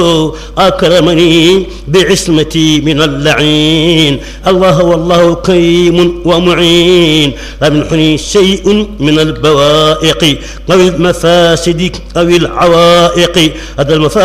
أكرمني بعصمتي من اللعين. الله والله كريم ومعين، لم ينحني شيء من البوائق أو المفاسد أو العوائق. هذا